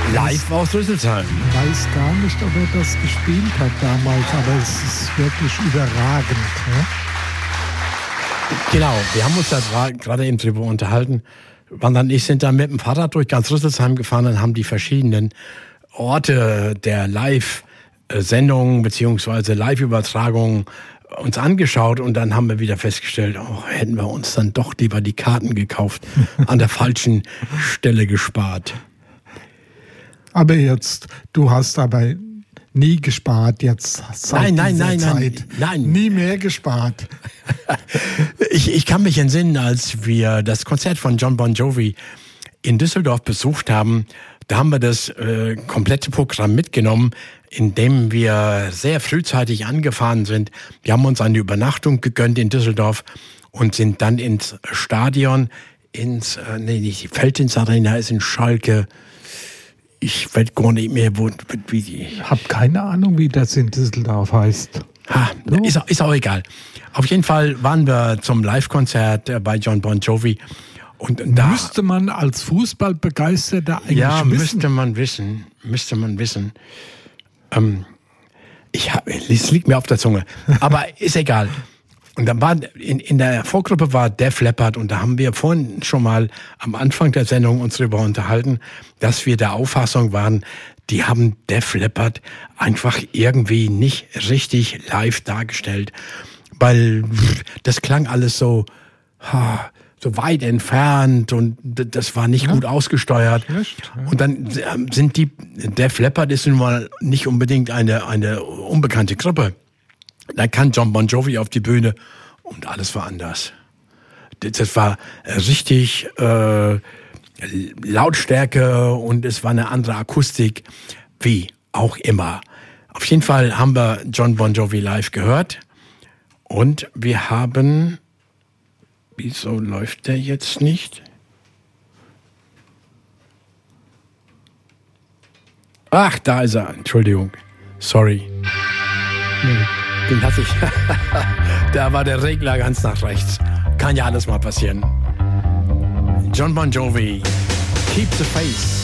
Live aus Rüsselsheim. Ich weiß gar nicht, ob er das gespielt hat damals, aber es ist wirklich überragend. Ne? Genau, wir haben uns da gerade eben drüber unterhalten. Wanda und ich sind dann mit dem Fahrrad durch ganz Rüsselsheim gefahren und haben die verschiedenen Orte der Live-Sendungen bzw. Live-Übertragungen uns angeschaut und dann haben wir wieder festgestellt, hätten wir uns dann doch lieber die Karten gekauft, an der falschen Stelle gespart. Aber jetzt, du hast aber nie gespart, jetzt seit dieser Zeit. Nein. Nie mehr gespart. Ich kann mich entsinnen, als wir das Konzert von Jon Bon Jovi in Düsseldorf besucht haben, da haben wir das komplette Programm mitgenommen, indem wir sehr frühzeitig angefahren sind. Wir haben uns eine Übernachtung gegönnt in Düsseldorf und sind dann ins Stadion, die Felddienst-Arena ist in Schalke. Ich weiß gar nicht mehr, wie die... Ich habe keine Ahnung, wie das in Düsseldorf heißt. Ist auch egal. Auf jeden Fall waren wir zum Live-Konzert bei Jon Bon Jovi. Und da müsste man als Fußballbegeisterter eigentlich wissen. Müsste man wissen. Es liegt mir auf der Zunge. Aber ist egal. Und dann war in der Vorgruppe war Def Leppard und da haben wir vorhin schon mal am Anfang der Sendung uns darüber unterhalten, dass wir der Auffassung waren, die haben Def Leppard einfach irgendwie nicht richtig live dargestellt, weil das klang alles so weit entfernt und das war nicht gut ausgesteuert. Und dann sind Def Leppard ist nun mal nicht unbedingt eine unbekannte Gruppe. Da kann Jon Bon Jovi auf die Bühne und alles war anders. Das war richtig Lautstärke und es war eine andere Akustik, wie auch immer. Auf jeden Fall haben wir Jon Bon Jovi live gehört und wir haben... Wieso läuft der jetzt nicht? Ach, da ist er. Entschuldigung. Sorry. Nee, den hatte ich. Da war der Regler ganz nach rechts. Kann ja alles mal passieren. Jon Bon Jovi. Keep the Faith.